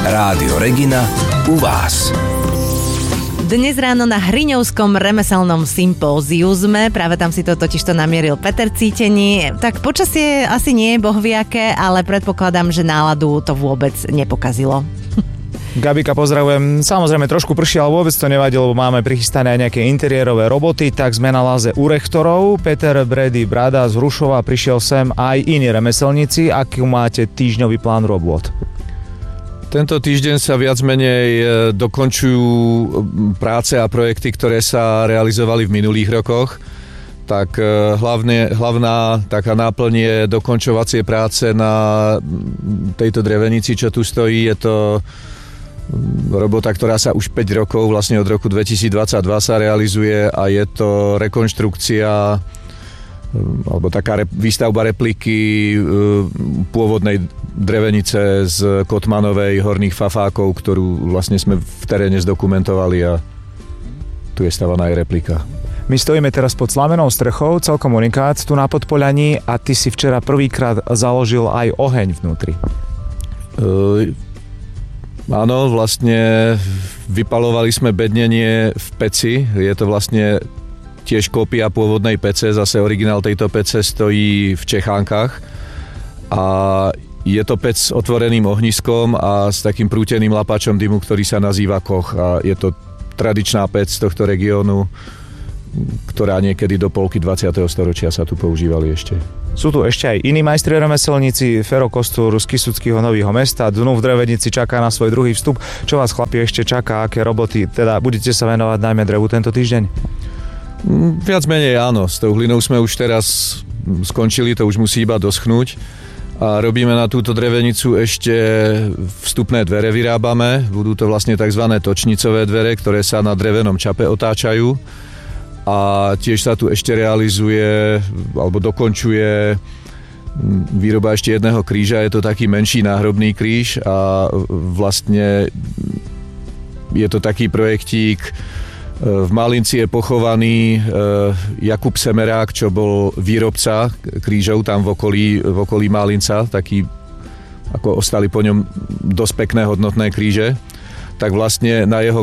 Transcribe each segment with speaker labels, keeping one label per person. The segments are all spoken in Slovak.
Speaker 1: Rádio Regina u vás.
Speaker 2: Dnes ráno na Hriňovskom remeselnom sympóziu sme, práve tam si to totižto namieril Peter Cítení. Tak počasie asi nie je bohviaké, ale predpokladám, že náladu to vôbec nepokazilo.
Speaker 3: Gabika, pozdravujem. Samozrejme trošku prší, ale vôbec to nevadí, lebo máme prichystané aj nejaké interiérové roboty, tak sme na láze u rektorov. Peter Bredy Brada z Hrušova, prišiel sem aj iní remeselníci. Aký máte týždňový plán robôt?
Speaker 4: Tento týždeň sa viac menej dokončujú práce a projekty, ktoré sa realizovali v minulých rokoch. Tak hlavná taká náplň je dokončovacie práce na tejto drevenici, čo tu stojí. Je to robota, ktorá sa už 5 rokov, vlastne od roku 2022 sa realizuje a je to rekonštrukcia alebo taká výstavba repliky pôvodnej drevenice z Kotmanovej Horných Fafákov, ktorú vlastne sme v teréne zdokumentovali a tu je stavaná aj replika.
Speaker 3: My stojíme teraz pod slamenou strechou, celkom unikát tu na Podpoľaní a ty si včera prvýkrát založil aj oheň vnútri. Áno, vlastne vypalovali sme bednenie v peci, je to vlastne tiež kópia pôvodnej pece, zase originál tejto pece stojí v Čechánkach a je to pec s otvoreným ohniskom a s takým prúteným lapáčom dymu, ktorý sa nazýva koch a je to tradičná pec z tohto regiónu, ktorá niekedy do polky 20. storočia sa tu používali ešte. Sú tu ešte aj iní majstri remeselníci, Fero Kostúr z Kysuckého Nového Mesta, dnu v drevenici čaká na svoj druhý vstup. Čo vás, chlapi, ešte čaká, aké roboty, teda budete sa venovať najmä drevu tento týždeň?
Speaker 4: Viac menej áno, s tou hlinou sme už teraz skončili, to už musí iba doschnúť a robíme na túto drevenicu ešte vstupné dvere vyrábame, budú to vlastne tzv. Točnicové dvere, ktoré sa na drevenom čape otáčajú a tiež sa tu ešte realizuje alebo dokončuje výroba ešte jedného kríža, je to taký menší náhrobný kríž a vlastne je to taký projektík. V Malinci je pochovaný Jakub Semerák, čo bol výrobca krížov tam v okolí Malinca, taký, ako ostali po ňom dosť pekné hodnotné kríže. Tak vlastne na jeho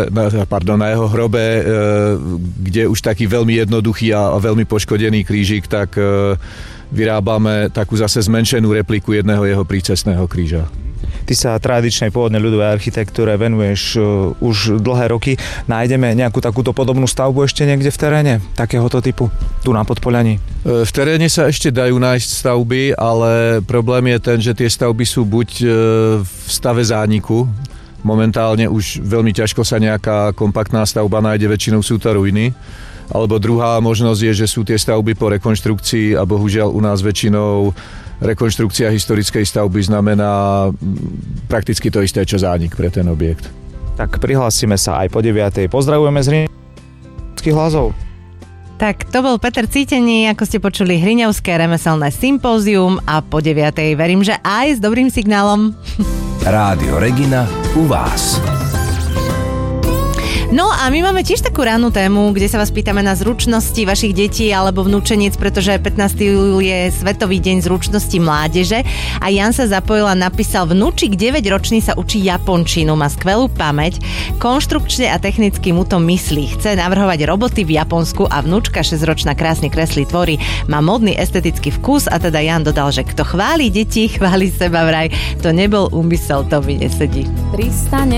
Speaker 4: hrobe, kde už taký veľmi jednoduchý a veľmi poškodený krížik, tak vyrábame takú zase zmenšenú repliku jedného jeho prícestného kríža.
Speaker 3: Ty sa tradičnej pôvodnej ľudovej architektúre venuješ už dlhé roky. Nájdeme nejakú takúto podobnú stavbu ešte niekde v teréne? Takéhoto typu? Tu na Podpoľaní?
Speaker 4: V teréne sa ešte dajú nájsť stavby, ale problém je ten, že tie stavby sú buď v stave zániku. Momentálne už veľmi ťažko sa nejaká kompaktná stavba nájde, väčšinou sú to ruiny. Alebo druhá možnosť je, že sú tie stavby po rekonštrukcii a bohužiaľ u nás väčšinou rekonštrukcia historickej stavby znamená prakticky to isté, čo zánik pre ten objekt.
Speaker 3: Tak prihlásime sa aj po 9:00. Pozdravujeme z Hriňovských Lázov.
Speaker 2: Tak to bol Peter Cítení, ako ste počuli, Hriňovské remeselné sympózium a po 9:00 verím, že aj s dobrým signálom.
Speaker 1: Rádio Regina u vás.
Speaker 2: No a my máme tiež takú rannú tému, kde sa vás pýtame na zručnosti vašich detí alebo vnúčeniec, pretože 15. júl je Svetový deň zručnosti mládeže a Jan sa zapojil a napísal: vnúčik 9-ročný sa učí japončinu, má skvelú pamäť, konštrukčne a technicky mu to myslí. Chce navrhovať roboty v Japonsku a vnúčka 6-ročná krásne kreslí, tvorí, má modný estetický vkus a teda Jan dodal, že kto chváli deti, chváli seba vraj. To nebol úmysel, to mi nesedí.
Speaker 5: Pristane